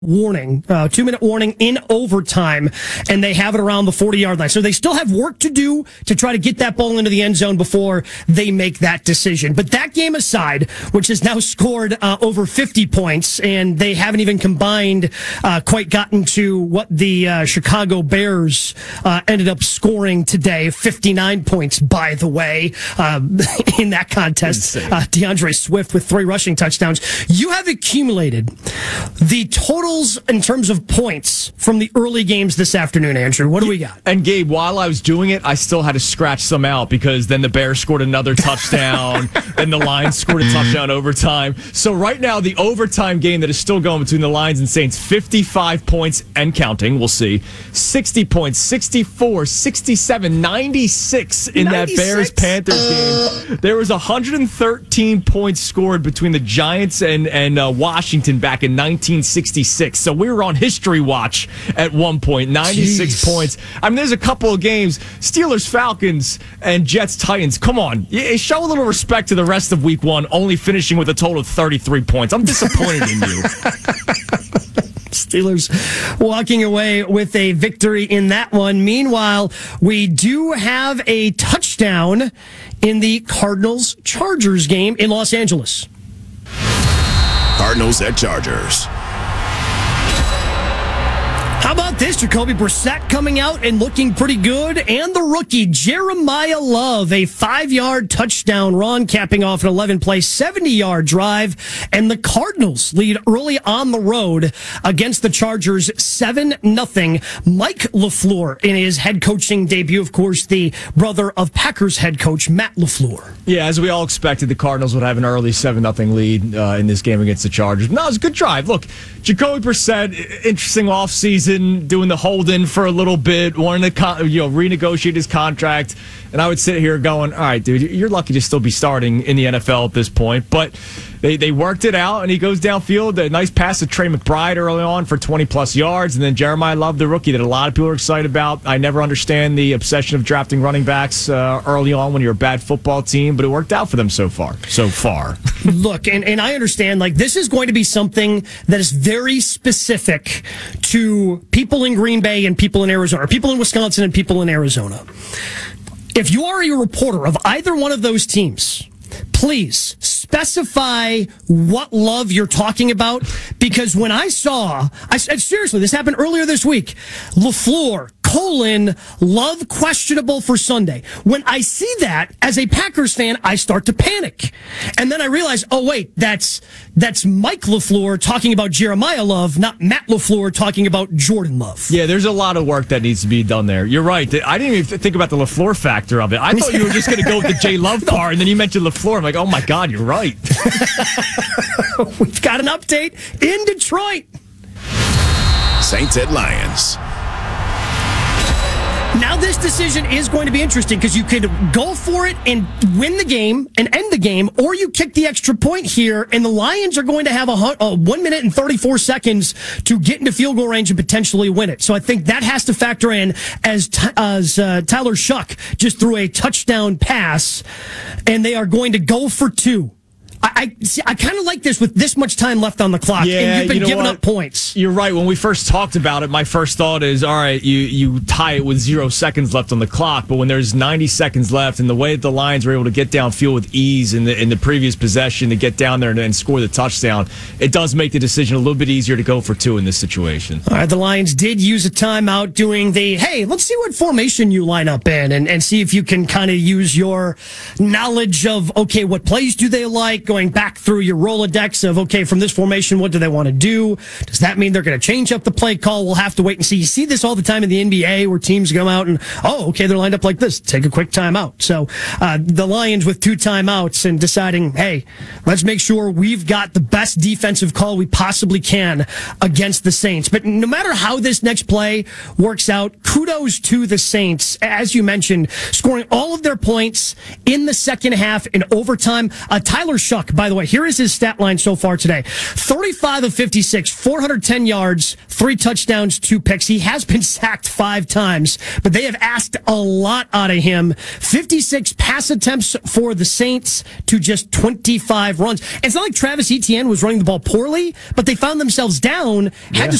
warning, 2-minute warning in overtime, and they have it around the 40-yard line. So they still have work to do to try to get that ball into the end zone before they make that decision. But that game aside, which has now scored over 50 points, and they haven't even combined quite gotten to what the Chicago Bears ended up scoring today, 59 points, by the way, in that contest. DeAndre Swift with 3 rushing touchdowns. You have accumulated the total in terms of points from the early games this afternoon, Andrew. What do we got? And Gabe, while I was doing it, I still had to scratch some out because then the Bears scored another touchdown, then the Lions scored a touchdown overtime. So right now, the overtime game that is still going between the Lions and Saints, 55 points and counting, we'll see. 60 points, 64, 67, 96 in 96? That Bears-Panthers game. There was 113 points scored between the Giants and Washington back in 1966. So we were on history watch at one point. 96 points. I mean, there's a couple of games. Steelers, Falcons, and Jets, Titans. Come on. Show a little respect to the rest of week 1, only finishing with a total of 33 points. I'm disappointed in you. Steelers walking away with a victory in that one. Meanwhile, we do have a touchdown in the Cardinals-Chargers game in Los Angeles. Cardinals at Chargers. How about this? Jacoby Brissett coming out and looking pretty good. And the rookie, Jeremiah Love, a 5-yard touchdown run, capping off an 11-play, 70-yard drive. And the Cardinals lead early on the road against the Chargers, 7-0. Mike LaFleur in his head coaching debut, of course, the brother of Packers head coach Matt LaFleur. Yeah, as we all expected, the Cardinals would have an early 7-0 lead in this game against the Chargers. No, it was a good drive. Look, Jacoby Brissett, interesting offseason, doing the hold-in for a little bit, wanting to renegotiate his contract. And I would sit here going, all right, dude, you're lucky to still be starting in the NFL at this point. But they worked it out, and he goes downfield. A nice pass to Trey McBride early on for 20-plus yards. And then Jeremiah Love, the rookie, that a lot of people are excited about. I never understand the obsession of drafting running backs early on when you're a bad football team, but it worked out for them so far. Look, and I understand, this is going to be something that is very specific to people in Green Bay and people in Arizona, or people in Wisconsin and people in Arizona. If you are a reporter of either one of those teams, please specify what Love you're talking about, because when I seriously, this happened earlier this week, LaFleur, Love questionable for Sunday. When I see that as a Packers fan, I start to panic. And then I realize, oh wait, that's Mike LaFleur talking about Jeremiah Love, not Matt LaFleur talking about Jordan Love. Yeah, there's a lot of work that needs to be done there. You're right. I didn't even think about the LaFleur factor of it. I thought you were just going to go with the J Love part, and then you mentioned LaFleur. I'm like, oh my God, you're right. We've got an update in Detroit. Saints at Lions. Now this decision is going to be interesting because you could go for it and win the game and end the game, or you kick the extra point here, and the Lions are going to have a 1 minute and 34 seconds to get into field goal range and potentially win it. So I think that has to factor in as Tyler Shuck just threw a touchdown pass, and they are going to go for 2. I kind of like this with this much time left on the clock, and you've been giving up points. You're right. When we first talked about it, my first thought is, all right, you tie it with 0 seconds left on the clock, but when there's 90 seconds left, and the way that the Lions were able to get downfield with ease in the previous possession to get down there and score the touchdown, it does make the decision a little bit easier to go for 2 in this situation. All right, the Lions did use a timeout doing hey, let's see what formation you line up in and see if you can kind of use your knowledge of, okay, what plays do they like, going back through your Rolodex of, okay, from this formation, what do they want to do? Does that mean they're going to change up the play call? We'll have to wait and see. You see this all the time in the NBA where teams come out and, okay, they're lined up like this. Take a quick timeout. So the Lions with 2 timeouts and deciding, hey, let's make sure we've got the best defensive call we possibly can against the Saints. But no matter how this next play works out, kudos to the Saints. As you mentioned, scoring all of their points in the second half in overtime. Tyler Shuck, Luck, by the way, here is his stat line so far today. 35 of 56, 410 yards, 3 touchdowns, 2 picks. He has been sacked 5 times, but they have asked a lot out of him. 56 pass attempts for the Saints to just 25 runs. It's not like Travis Etienne was running the ball poorly, but they found themselves down, had to